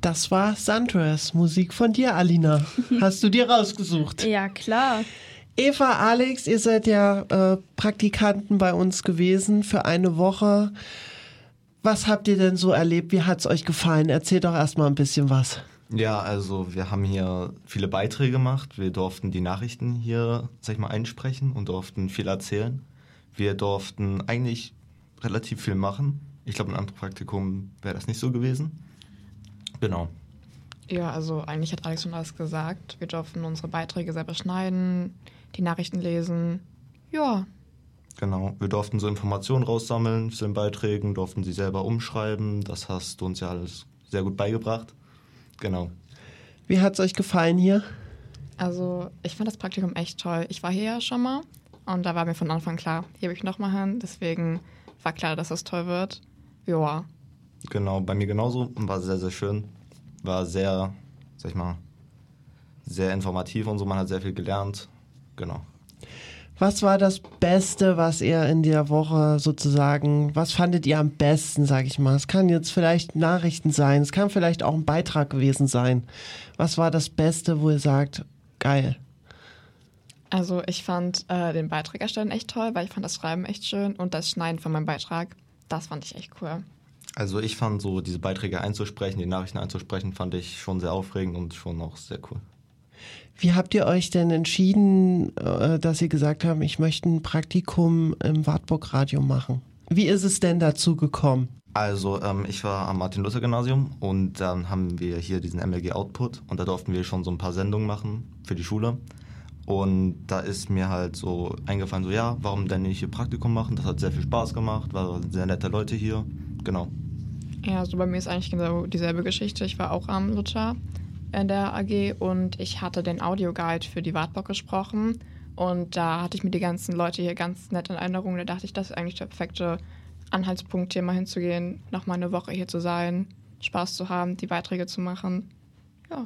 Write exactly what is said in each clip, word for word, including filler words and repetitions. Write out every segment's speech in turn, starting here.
Das war Sundress, Musik von dir, Alina. Hast du dir rausgesucht? Ja, klar. Eva, Alex, ihr seid ja äh, Praktikanten bei uns gewesen für eine Woche. Was habt ihr denn so erlebt? Wie hat es euch gefallen? Erzählt doch erstmal ein bisschen was. Ja, also wir haben hier viele Beiträge gemacht. Wir durften die Nachrichten hier, sag ich mal, einsprechen und durften viel erzählen. Wir durften eigentlich relativ viel machen. Ich glaube, in einem anderen Praktikum wäre das nicht so gewesen. Genau. Ja, also eigentlich hat Alex schon alles gesagt. Wir durften unsere Beiträge selber schneiden, die Nachrichten lesen. Ja. Genau, wir durften so Informationen raussammeln zu den Beiträgen, durften sie selber umschreiben. Das hast du uns ja alles sehr gut beigebracht. Genau. Wie hat es euch gefallen hier? Also ich fand das Praktikum echt toll. Ich war hier ja schon mal und da war mir von Anfang klar, hier will ich nochmal hin. Deswegen war klar, dass das toll wird. Ja. Genau, bei mir genauso. War sehr, sehr schön. War sehr, sag ich mal, sehr informativ und so. Man hat sehr viel gelernt. Genau. Was war das Beste, was ihr in der Woche sozusagen, was fandet ihr am besten, sag ich mal? Es kann jetzt vielleicht Nachrichten sein, es kann vielleicht auch ein Beitrag gewesen sein. Was war das Beste, wo ihr sagt, geil? Also ich fand äh, den Beitrag erstellen echt toll, weil ich fand das Schreiben echt schön und das Schneiden von meinem Beitrag, das fand ich echt cool. Also ich fand so, diese Beiträge einzusprechen, die Nachrichten einzusprechen, fand ich schon sehr aufregend und schon auch sehr cool. Wie habt ihr euch denn entschieden, dass ihr gesagt habt, ich möchte ein Praktikum im Wartburg Radio machen? Wie ist es denn dazu gekommen? Also ähm, ich war am Martin-Luther-Gymnasium und dann haben wir hier diesen M L G Output und da durften wir schon so ein paar Sendungen machen für die Schule. Und da ist mir halt so eingefallen, so ja, warum denn nicht hier Praktikum machen? Das hat sehr viel Spaß gemacht, waren sehr nette Leute hier, genau. Ja, also bei mir ist eigentlich genau dieselbe Geschichte. Ich war auch am Luther in der A G und ich hatte den Audioguide für die Wartburg gesprochen und da hatte ich mir die ganzen Leute hier ganz nett in Erinnerung. Da dachte ich, das ist eigentlich der perfekte Anhaltspunkt, hier mal hinzugehen, noch mal eine Woche hier zu sein, Spaß zu haben, die Beiträge zu machen. Ja.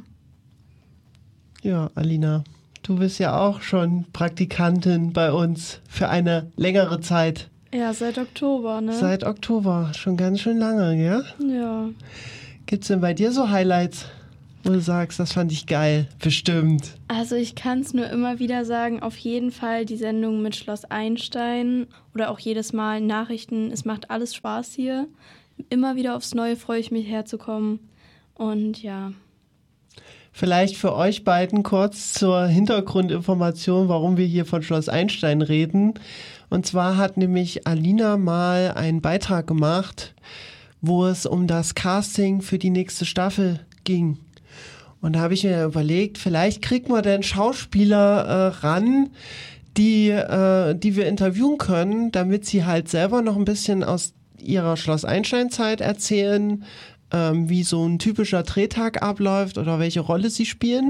Ja, Alina, du bist ja auch schon Praktikantin bei uns für eine längere Zeit. Ja, seit Oktober, ne? Seit Oktober, schon ganz schön lange, ja? Ja. Gibt's denn bei dir so Highlights, wo du sagst, das fand ich geil? Bestimmt. Also ich kann es nur immer wieder sagen, auf jeden Fall die Sendung mit Schloss Einstein oder auch jedes Mal Nachrichten. Es macht alles Spaß hier. Immer wieder aufs Neue freue ich mich herzukommen. Und ja. Vielleicht für euch beiden kurz zur Hintergrundinformation, warum wir hier von Schloss Einstein reden. Und zwar hat nämlich Alina mal einen Beitrag gemacht, wo es um das Casting für die nächste Staffel ging. Und da habe ich mir überlegt, vielleicht kriegt man denn Schauspieler äh, ran, die, äh, die wir interviewen können, damit sie halt selber noch ein bisschen aus ihrer Schloss Einstein-Zeit erzählen, ähm, wie so ein typischer Drehtag abläuft oder welche Rolle sie spielen.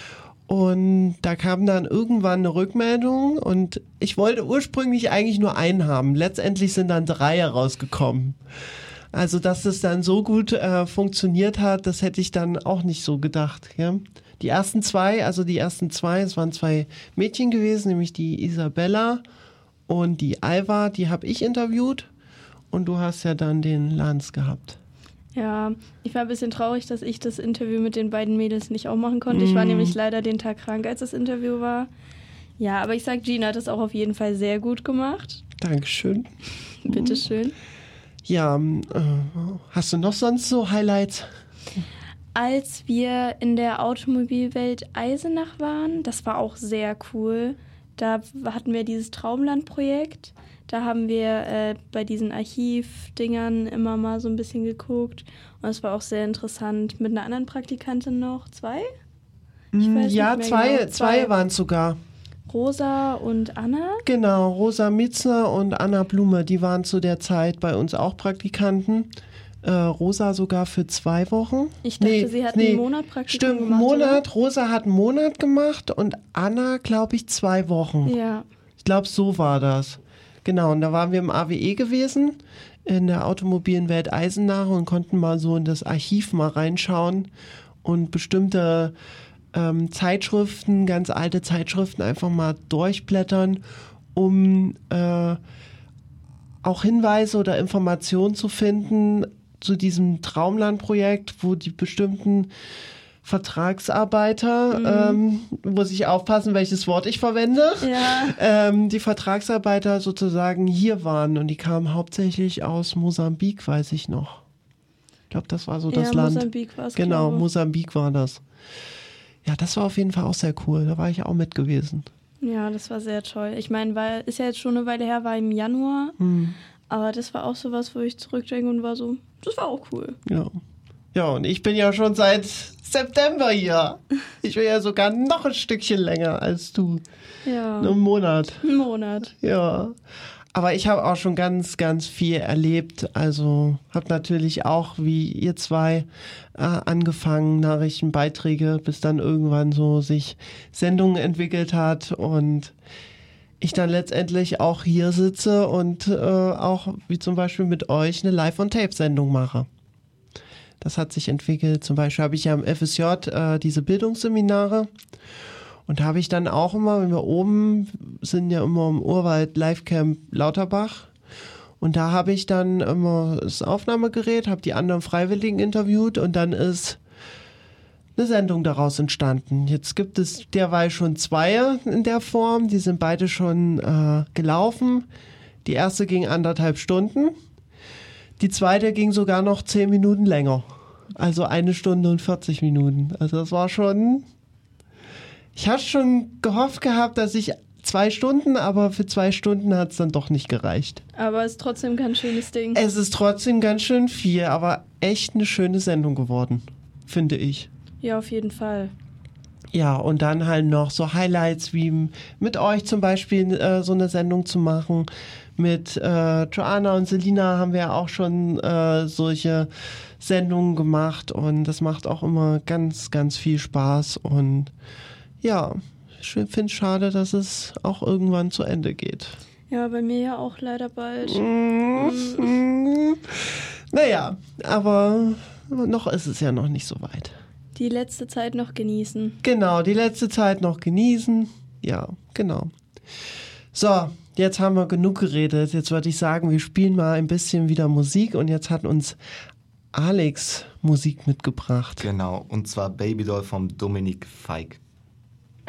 Und da kam dann irgendwann eine Rückmeldung und ich wollte ursprünglich eigentlich nur einen haben. Letztendlich sind dann drei rausgekommen. Also, dass das dann so gut äh, funktioniert hat, das hätte ich dann auch nicht so gedacht. Ja? Die ersten zwei, also die ersten zwei, es waren zwei Mädchen gewesen, nämlich die Isabella und die Alva, die habe ich interviewt und du hast ja dann den Lance gehabt. Ja, ich war ein bisschen traurig, dass ich das Interview mit den beiden Mädels nicht auch machen konnte. Ich war nämlich leider den Tag krank, als das Interview war. Ja, aber ich sag, Gina hat das auch auf jeden Fall sehr gut gemacht. Dankeschön. Bitteschön. Ja, äh, hast du noch sonst so Highlights? Als wir in der Automobilwelt Eisenach waren, das war auch sehr cool. Da hatten wir dieses Traumland-Projekt. Da haben wir äh, bei diesen Archivdingern immer mal so ein bisschen geguckt. Und es war auch sehr interessant. Mit einer anderen Praktikantin noch. Zwei? Ich weiß ja, nicht mehr zwei, genau. zwei, zwei waren es sogar. Rosa und Anna? Genau, Rosa Mitzner und Anna Blume, die waren zu der Zeit bei uns auch Praktikanten. Äh, Rosa sogar für zwei Wochen. Ich dachte, nee, sie hat nee, einen Monat Praktikum stimmt, gemacht. Stimmt, Monat. Oder? Rosa hat einen Monat gemacht und Anna, glaube ich, zwei Wochen. Ja. Ich glaube, so war das. Genau, und da waren wir im A W E gewesen, in der automobilen Welt Eisenach und konnten mal so in das Archiv mal reinschauen und bestimmte ähm, Zeitschriften, ganz alte Zeitschriften einfach mal durchblättern, um äh, auch Hinweise oder Informationen zu finden, zu diesem Traumland-Projekt, wo die bestimmten Vertragsarbeiter, mhm. ähm, muss ich aufpassen, welches Wort ich verwende, ja. ähm, die Vertragsarbeiter sozusagen hier waren und die kamen hauptsächlich aus Mosambik, weiß ich noch. Ich glaube, das war so das ja, Land. Mosambik war es, Genau, glaube. Mosambik war das. Ja, das war auf jeden Fall auch sehr cool. Da war ich auch mit gewesen. Ja, das war sehr toll. Ich meine, weil ist ja jetzt schon eine Weile her, war im Januar, Hm. aber das war auch sowas, wo ich zurückdenke und war so, das war auch cool. Ja. Ja, und ich bin ja schon seit September hier. Ich bin ja sogar noch ein Stückchen länger als du. Ja. Einen Monat. Einen Monat. Ja. Aber ich habe auch schon ganz, ganz viel erlebt. Also habe natürlich auch, wie ihr zwei, äh, angefangen, Nachrichtenbeiträge, bis dann irgendwann so sich Sendungen entwickelt hat und ich dann letztendlich auch hier sitze und äh, auch, wie zum Beispiel mit euch, eine Live-on-Tape-Sendung mache. Das hat sich entwickelt. Zum Beispiel habe ich ja im F S J äh, diese Bildungsseminare. Und da habe ich dann auch immer, wenn wir oben sind, ja immer im Urwald Livecamp Lauterbach. Und da habe ich dann immer das Aufnahmegerät, habe die anderen Freiwilligen interviewt und dann ist eine Sendung daraus entstanden. Jetzt gibt es derweil schon zwei in der Form. Die sind beide schon äh, gelaufen. Die erste ging anderthalb Stunden. Die zweite ging sogar noch zehn Minuten länger. Also eine Stunde und vierzig Minuten. Also das war schon... Ich hatte schon gehofft gehabt, dass ich zwei Stunden, aber für zwei Stunden hat es dann doch nicht gereicht. Aber es ist trotzdem ein ganz schönes Ding. Es ist trotzdem ganz schön viel, aber echt eine schöne Sendung geworden, finde ich. Ja, auf jeden Fall. Ja, und dann halt noch so Highlights wie mit euch zum Beispiel äh, so eine Sendung zu machen. Mit äh, Joanna und Selina haben wir ja auch schon äh, solche Sendungen gemacht und das macht auch immer ganz, ganz viel Spaß und ja, ich finde es schade, dass es auch irgendwann zu Ende geht. Ja, bei mir ja auch leider bald. Mm, mm. Naja, aber noch ist es ja noch nicht so weit. Die letzte Zeit noch genießen. Genau, die letzte Zeit noch genießen. Ja, genau. So, jetzt haben wir genug geredet. Jetzt würde ich sagen, wir spielen mal ein bisschen wieder Musik und jetzt hat uns Alex Musik mitgebracht. Genau, und zwar Babydoll vom Dominik Feig.